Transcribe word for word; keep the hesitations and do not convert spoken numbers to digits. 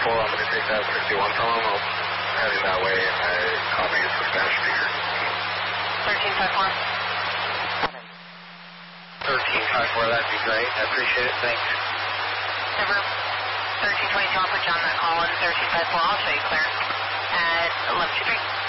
four, I'm going to take that sixty-one from him. I'll head it that way, and I copy his Spanish speaker. thirteen five four. thirteen five four, that'd be great. I appreciate it. Thanks. Never. thirteen twenty-two, I'll put you on that call, and thirteen five four, I'll show you clear at eleven two three.